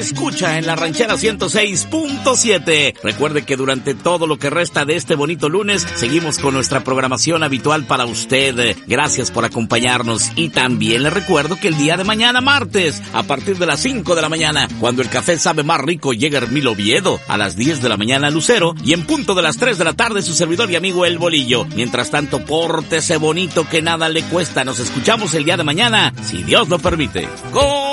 escucha en la Ranchera 106.7. Recuerde que durante todo lo que resta de este bonito lunes, seguimos con nuestra programación habitual para usted. Gracias por acompañarnos. Y también le recuerdo que el día de mañana, martes, a partir de las 5 de la mañana, cuando el café sabe más rico, llega Hermilo Oviedo. A las 10 de la mañana, Lucero. Y en punto de las 3 de la tarde, su servidor y amigo El Bolillo. Mientras tanto, pórtese bonito, que nada le cuesta. Nos escuchamos el día de mañana, si Dios lo permite.